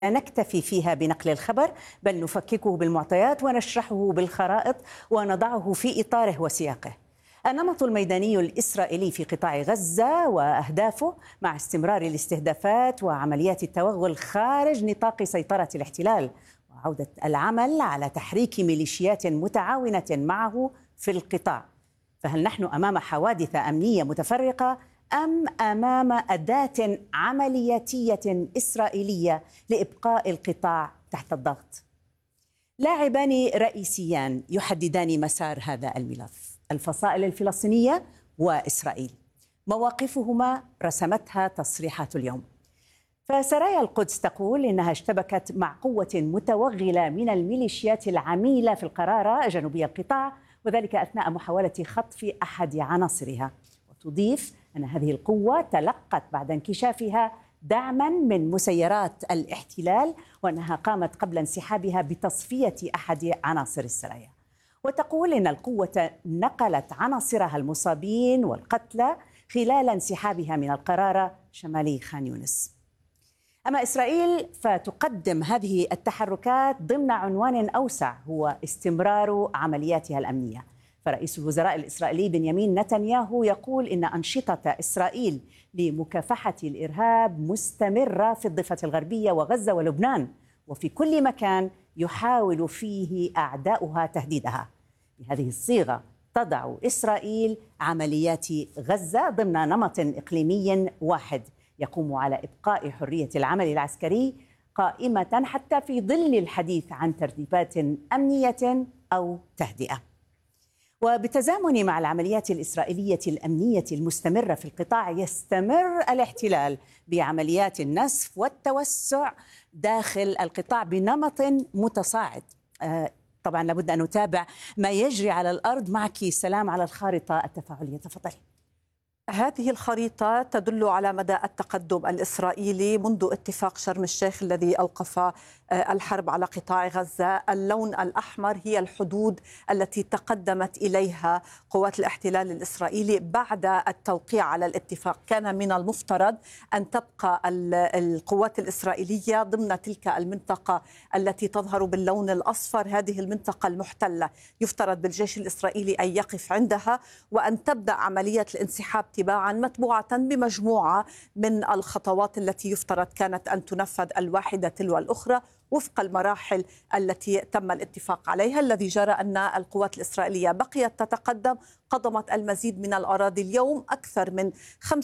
نكتفي فيها بنقل الخبر، بل نفككه بالمعطيات ونشرحه بالخرائط ونضعه في إطاره وسياقه. النمط الميداني الإسرائيلي في قطاع غزة وأهدافه مع استمرار الاستهدافات وعمليات التوغل خارج نطاق سيطرة الاحتلال، وعودة العمل على تحريك ميليشيات متعاونة معه في القطاع. فهل نحن أمام حوادث أمنية متفرقة أم أمام أداة عملياتية إسرائيلية لإبقاء القطاع تحت الضغط؟ لاعبان رئيسيان يحددان مسار هذا الملف: الفصائل الفلسطينية وإسرائيل. مواقفهما رسمتها تصريحات اليوم. فسرايا القدس تقول إنها اشتبكت مع قوة متوغلة من الميليشيات العميلة في القرارة جنوبي القطاع، وذلك أثناء محاولة خطف أحد عناصرها. وتضيف أن هذه القوة تلقت بعد انكشافها دعما من مسيرات الاحتلال، وأنها قامت قبل انسحابها بتصفية أحد عناصر السرايا. وتقول إن القوة نقلت عناصرها المصابين والقتلى خلال انسحابها من القرارة شمالي خان يونس. أما إسرائيل فتقدم هذه التحركات ضمن عنوان أوسع هو استمرار عملياتها الأمنية. فرئيس الوزراء الإسرائيلي بنيامين نتنياهو يقول إن أنشطة إسرائيل لمكافحة الإرهاب مستمرة في الضفة الغربية وغزة ولبنان، وفي كل مكان يحاول فيه أعداؤها تهديدها. بهذه الصيغة تضع إسرائيل عمليات غزة ضمن نمط إقليمي واحد يقوم على إبقاء حرية العمل العسكري قائمة حتى في ظل الحديث عن ترتيبات أمنية أو تهدئة. وبالتزامن مع العمليات الإسرائيلية الأمنية المستمرة في القطاع، يستمر الاحتلال بعمليات النسف والتوسع داخل القطاع بنمط متصاعد. طبعا لابد أن نتابع ما يجري على الأرض. معك سلام على الخارطة التفاعلية، تفضلي. هذه الخريطة تدل على مدى التقدم الإسرائيلي منذ اتفاق شرم الشيخ الذي أوقف الحرب على قطاع غزة. اللون الأحمر هي الحدود التي تقدمت إليها قوات الاحتلال الإسرائيلي بعد التوقيع على الاتفاق. كان من المفترض أن تبقى القوات الإسرائيلية ضمن تلك المنطقة التي تظهر باللون الأصفر، هذه المنطقة المحتلة. يفترض بالجيش الإسرائيلي أن يقف عندها وأن تبدأ عملية الانسحاب تباعا متبوعة بمجموعة من الخطوات التي يفترض كانت أن تنفذ الواحدة تلو الأخرى وفق المراحل التي تم الاتفاق عليها. الذي جرى أن القوات الإسرائيلية بقيت تتقدم، قضمت المزيد من الأراضي. اليوم أكثر من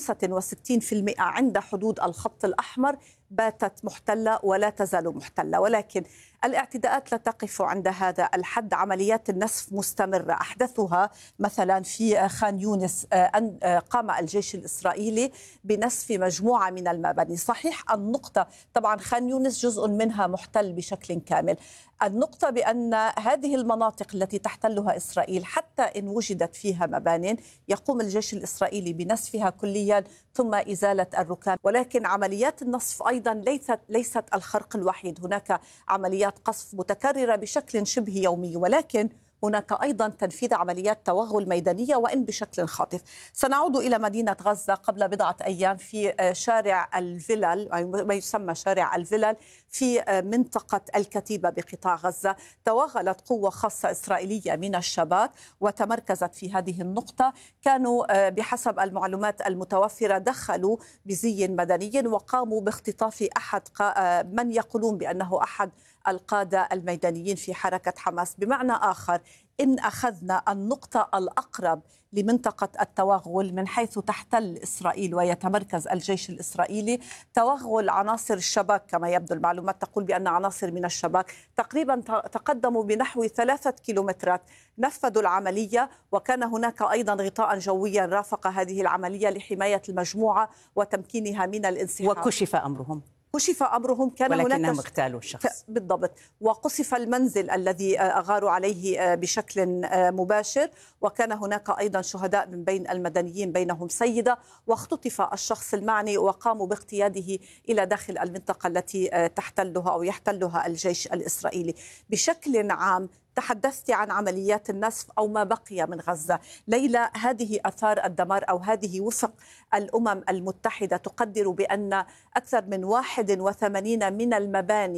65% عند حدود الخط الأحمر باتت محتلة ولا تزال محتلة، ولكن الاعتداءات لا تقف عند هذا الحد. عمليات النسف مستمرة، أحدثها مثلا في خان يونس أن قام الجيش الإسرائيلي بنسف مجموعة من المباني. صحيح النقطة، طبعا خان يونس جزء منها محتل بشكل كامل. النقطة بأن هذه المناطق التي تحتلها إسرائيل حتى إن وجدت فيها مبان يقوم الجيش الإسرائيلي بنسفها كليا ثم إزالة الركام. ولكن عمليات النسف أيضا ليست الخرق الوحيد، هناك عمليات قصف متكررة بشكل شبه يومي، ولكن هناك أيضا تنفيذ عمليات توغل ميدانية وإن بشكل خاطف. سنعود إلى مدينة غزة قبل بضعة أيام في شارع الفلل، ما يسمى شارع الفلل في منطقة الكتيبة بقطاع غزة. توغلت قوة خاصة إسرائيلية من الشباك وتمركزت في هذه النقطة. كانوا بحسب المعلومات المتوفرة دخلوا بزي مدني وقاموا باختطاف أحد من يقولون بأنه أحد القادة الميدانيين في حركة حماس. بمعنى آخر، إن أخذنا النقطة الأقرب لمنطقة التوغل من حيث تحتل إسرائيل ويتمركز الجيش الإسرائيلي، توغل عناصر الشباك كما يبدو. المعلومات تقول بأن عناصر من الشباك تقريبا تقدموا بنحو 3 كيلومترات، نفذوا العملية، وكان هناك أيضا غطاء جويا رافق هذه العملية لحماية المجموعة وتمكينها من الانسحاب. وكشف أمرهم. كان ولكنهم اغتالوا الشخص بالضبط، وقصف المنزل الذي أغاروا عليه بشكل مباشر، وكان هناك أيضا شهداء من بين المدنيين بينهم سيدة، واختطف الشخص المعني وقاموا باقتياده إلى داخل المنطقة التي تحتلها أو يحتلها الجيش الإسرائيلي. بشكل عام تحدثت عن عمليات النسف أو ما بقي من غزة. ليلى، هذه آثار الدمار أو هذه وفق الأمم المتحدة تقدر بأن أكثر من 81 من المباني